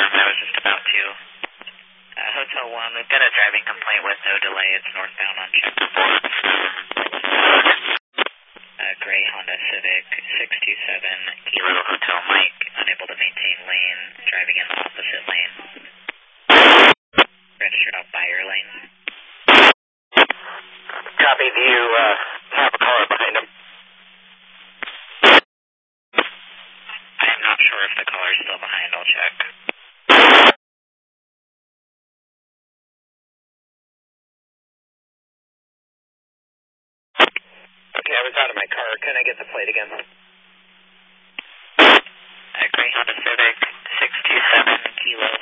confirm. I was just about to. Hotel 1, we've got a driving complaint with no delay. It's northbound on check report. Gray Honda Civic 627 Kilo Hotel Mike, unable to maintain lane, driving in the opposite lane. Registered out by your lane. Copy. Do you have a caller behind him? I am not sure if the caller is still behind. I'll check. Okay, I was out of my car. Can I get the plate again? Gray Honda Civic 627 Kilo